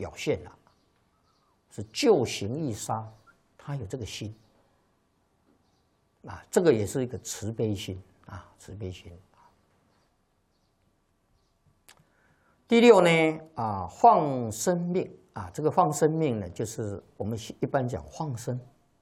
表现了，是救行易杀，他有这个心啊，这个也是一个慈悲心啊，慈悲心。第六呢啊，放生命啊，这个放生命呢，就是我们一般讲放生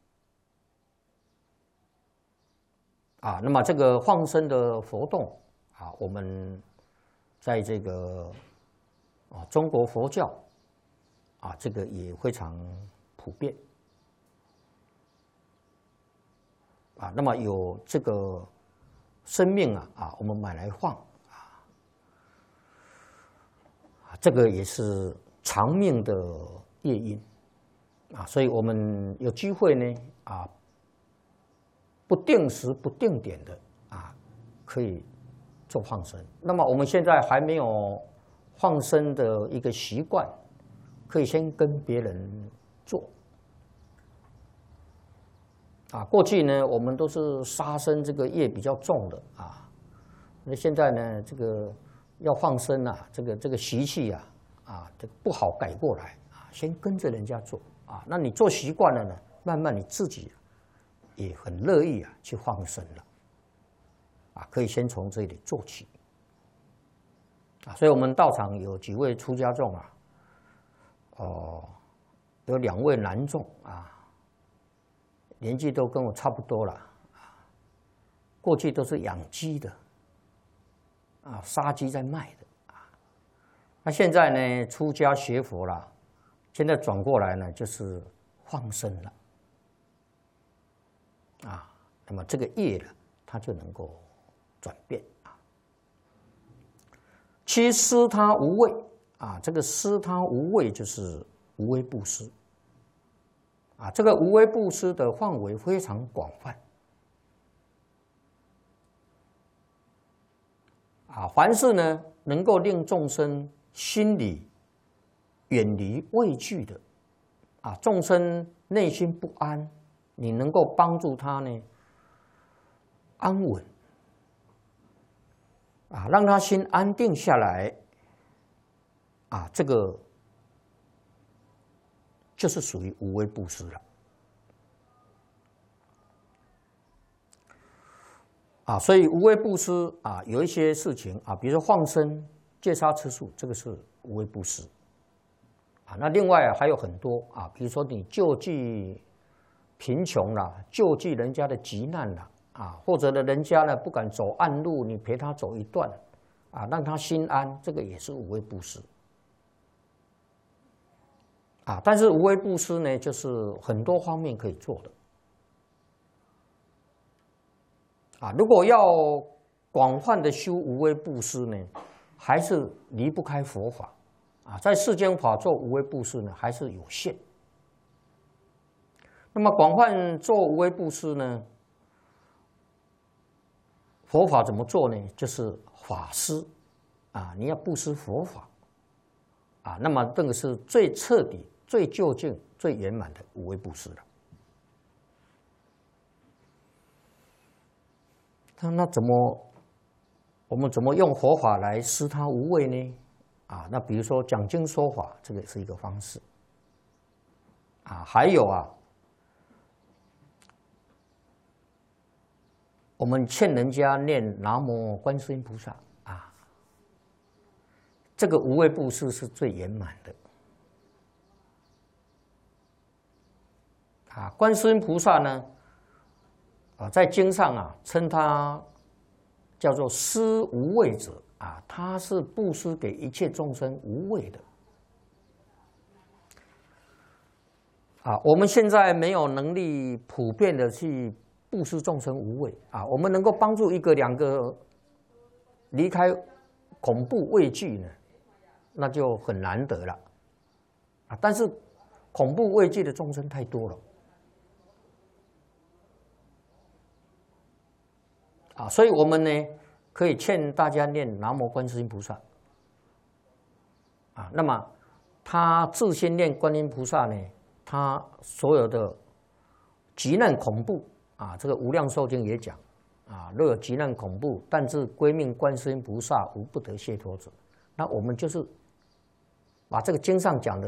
啊。那么这个放生的活动啊，我们在这个中国佛教啊，这个也非常普遍啊。那么有这个生命啊，我们买来放啊，这个也是长命的业因啊。所以我们有机会呢啊，不定时不定点的啊，可以做放生。那么我们现在还没有放生的一个习惯，可以先跟别人做啊。过去呢，我们都是杀生这个业比较重的啊。那现在呢，这个要放生啊，这个习气啊，这个不好改过来啊。先跟着人家做啊，那你做习惯了呢，慢慢你自己也很乐意去放生了啊。可以先从这里做起。所以我们道场有几位出家众有2位男众啊，年纪都跟我差不多了啊。过去都是养鸡的啊，杀鸡在卖的啊。那现在呢，出家学佛了，现在转过来呢，就是放生了啊。那么这个业呢，它就能够转变。其施他无畏啊，这个施他无畏就是无为布施啊。这个无为布施的范围非常广泛啊。凡是呢能够令众生心里远离畏惧的啊，众生内心不安，你能够帮助他呢安稳。啊，让他心安定下来，啊，这个就是属于无为布施了。啊，所以无为布施啊，有一些事情啊，比如说放生、戒杀吃素，这个是无为布施。啊，那另外还有很多啊，比如说你救济贫穷啦，救济人家的急难啦。啊，或者呢，人家呢不敢走暗路，你陪他走一段，啊，让他心安，这个也是无为布施。啊，但是无为布施呢，就是很多方面可以做的。啊，如果要广泛的修无为布施呢，还是离不开佛法。啊，在世间法做无为布施呢，还是有限。那么广泛做无为布施呢？佛法怎么做呢？就是法施啊，你要布施佛法啊，那么这个是最彻底、最究竟、最圆满的无为布施了。那我们怎么用佛法来施他无畏呢？啊，那比如说讲经说法，这个是一个方式啊，还有我们劝人家念南无观世音菩萨啊，这个无畏布施是最圆满的啊。观世音菩萨呢，在经上称他叫做施无畏者啊，他是布施给一切众生无畏的啊。我们现在没有能力普遍的去布施众生无畏啊，我们能够帮助1个2个离开恐怖畏惧呢，那就很难得了啊。但是恐怖畏惧的众生太多了啊，所以我们呢可以劝大家念南无观世音菩萨啊。那么他自心念观音菩萨呢，他所有的急难恐怖啊，这个无量寿经也讲啊，若有急难恐怖，但自归命观世音菩萨，无不得解脱者。那我们就是把这个经上讲的